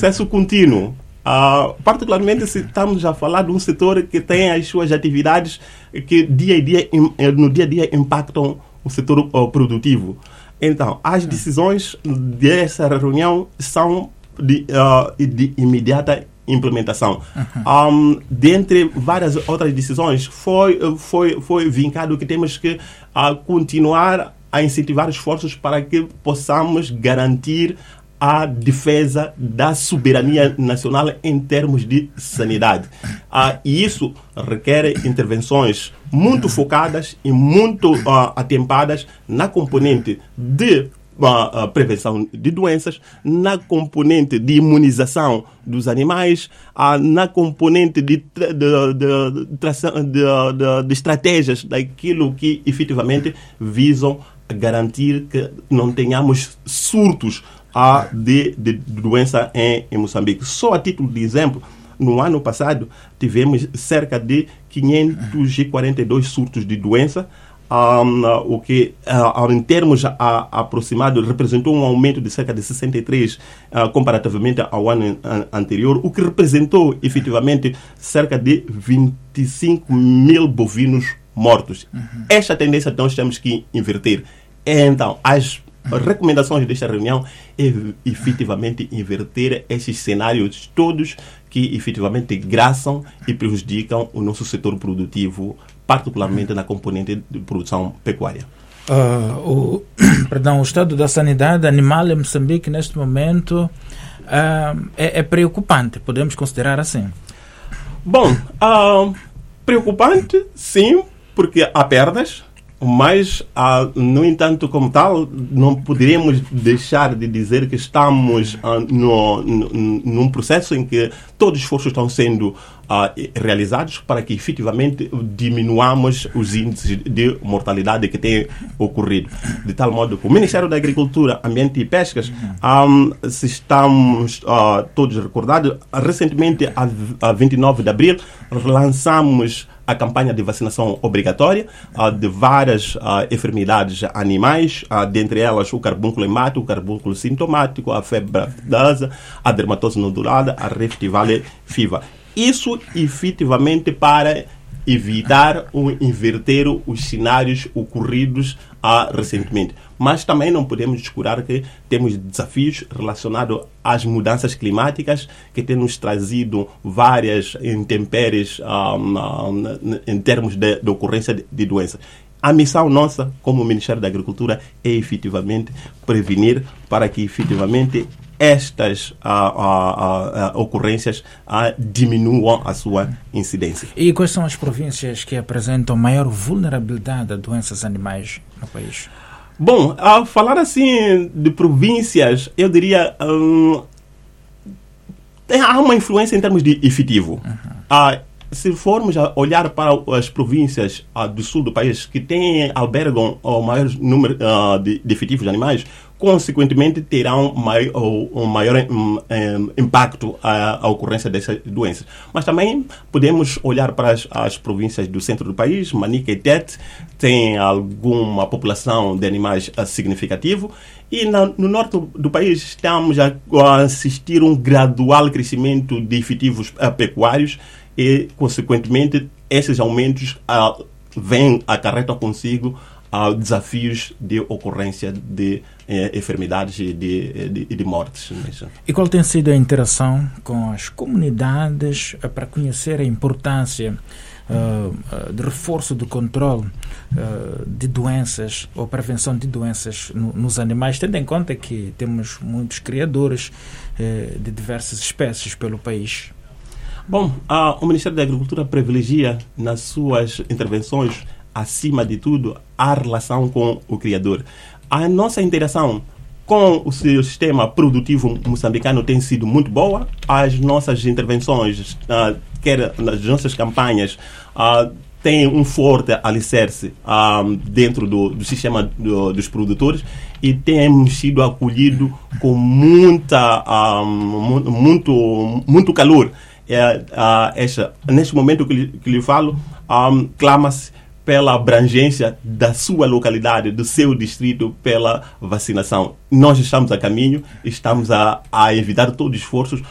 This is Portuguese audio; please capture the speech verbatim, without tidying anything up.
processo contínuo. Uh, particularmente se estamos a falar de um setor que tem as suas atividades que dia a dia, no dia a dia impactam o setor uh, produtivo. Então, as decisões dessa reunião são de, uh, de imediata implementação. Uhum. Um, dentre várias outras decisões, foi, foi, foi vincado que temos que uh, continuar a incentivar esforços para que possamos garantir a defesa da soberania nacional em termos de sanidade. Uh, e isso requer intervenções muito focadas e muito uh, atempadas na componente de uh, uh, prevenção de doenças, na componente de imunização dos animais, uh, na componente de, de, de, de, de, de, de estratégias daquilo que efetivamente visam garantir que não tenhamos surtos A de, de doença em, em Moçambique. Só a título de exemplo, no ano passado tivemos cerca de quinhentos e quarenta e dois surtos de doença, um, o que uh, em termos uh, aproximados representou um aumento de cerca de sessenta e três uh, comparativamente ao ano uh, anterior, o que representou efetivamente cerca de vinte e cinco mil bovinos mortos. Uhum. Esta tendência nós temos que inverter. Então, as recomendações desta reunião é efetivamente inverter esses cenários todos que efetivamente graçam e prejudicam o nosso setor produtivo, particularmente na componente de produção pecuária. Uh, o, perdão, o estado da sanidade animal em Moçambique neste momento uh, é, é preocupante, podemos considerar assim? Bom, uh, preocupante sim, porque há perdas. Mas, ah, no entanto, como tal, não poderíamos deixar de dizer que estamos ah, no, no, num processo em que todos os esforços estão sendo ah, realizados para que, efetivamente, diminuamos os índices de mortalidade que têm ocorrido. De tal modo que o Ministério da Agricultura, Ambiente e Pescas, ah, se estamos ah, todos recordados, recentemente, a, a vinte e nove de abril, lançamos a campanha de vacinação obrigatória uh, de várias uh, enfermidades animais, uh, dentre elas o carbúnculo hemático, o carbúnculo sintomático, a febre aftosa, a dermatose nodulada, a Rift Valley Fever. Isso efetivamente para evitar ou inverter os cenários ocorridos uh, recentemente. Mas também não podemos descurar que temos desafios relacionados às mudanças climáticas que têm nos trazido várias intempéries um, um, em termos de, de ocorrência de, de doenças. A missão nossa, como Ministério da Agricultura, é efetivamente prevenir para que efetivamente estas uh, uh, uh, ocorrências uh, diminuam a sua incidência. E quais são as províncias que apresentam maior vulnerabilidade a doenças animais no país? Bom, ao falar assim de províncias, eu diria um, tem, há uma influência em termos de efetivo. Uhum. Uh, se formos a olhar para as províncias uh, do sul do país que têm, albergam o maior número uh, de, de efetivos de animais, consequentemente terão mai, o, o maior um, um, impacto à, à ocorrência dessas doenças. Mas também podemos olhar para as, as províncias do centro do país, Manica e Tete, tem alguma população de animais uh, significativo, e na, no norte do país estamos a, a assistir um gradual crescimento de efetivos uh, pecuários e, consequentemente, esses aumentos uh, vêm, acarretam consigo uh, desafios de ocorrência de uh, enfermidades e de, de, de mortes. E qual tem sido a interação com as comunidades uh, para conhecer a importância uh, uh, de reforço do controle uh, de doenças ou prevenção de doenças no, nos animais, tendo em conta que temos muitos criadores uh, de diversas espécies pelo país? Bom, uh, o Ministério da Agricultura privilegia nas suas intervenções, acima de tudo, a relação com o criador. A nossa interação com o sistema produtivo moçambicano tem sido muito boa. As nossas intervenções, uh, quer nas nossas campanhas, uh, têm um forte alicerce uh, dentro do, do sistema do, dos produtores e temos sido acolhidos com muita, uh, muito, muito calor. É, uh, esta, neste momento que lhe, que lhe falo, um, clama-se pela abrangência da sua localidade, do seu distrito, pela vacinação. Nós estamos a caminho, estamos a, a evitar todos os esforços